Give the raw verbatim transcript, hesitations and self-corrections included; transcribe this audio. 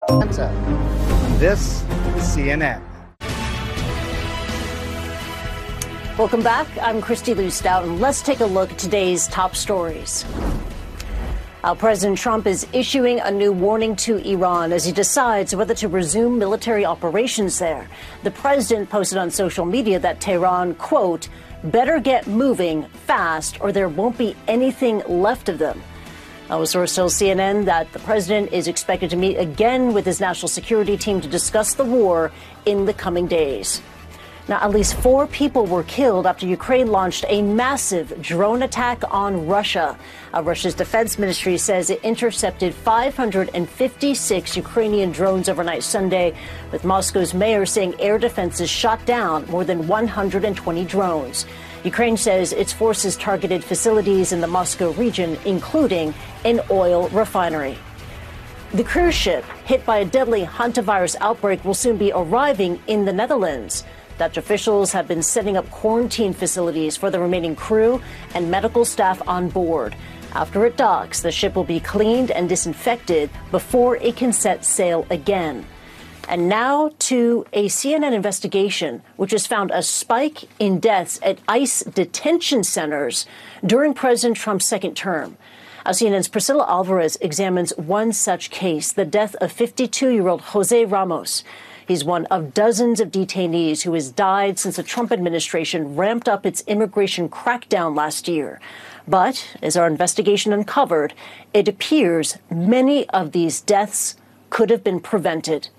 This is C N N. Welcome back. I'm Christy Lustau, and let's take a look at today's top stories. Uh, President Trump is issuing a new warning to Iran as he decides whether to resume military operations there. The president posted on social media that Tehran, quote, better get moving fast or there won't be anything left of them. A source tells C N N that the president is expected to meet again with his national security team to discuss the war in the coming days. Now, at least four people were killed after Ukraine launched a massive drone attack on Russia. Uh, Russia's defense ministry says it intercepted five hundred fifty-six Ukrainian drones overnight Sunday, with Moscow's mayor saying air defenses shot down more than one hundred twenty drones. Ukraine says its forces targeted facilities in the Moscow region, including an oil refinery. The cruise ship hit by a deadly hantavirus outbreak will soon be arriving in the Netherlands. Dutch officials have been setting up quarantine facilities for the remaining crew and medical staff on board. After it docks, the ship will be cleaned and disinfected before it can set sail again. And now to a C N N investigation, which has found a spike in deaths at ICE detention centers during President Trump's second term. Our C N N's Priscilla Alvarez examines one such case, the death of fifty-two-year-old Jose Ramos. He's one of dozens of detainees who has died since the Trump administration ramped up its immigration crackdown last year. But as our investigation uncovered, it appears many of these deaths could have been prevented.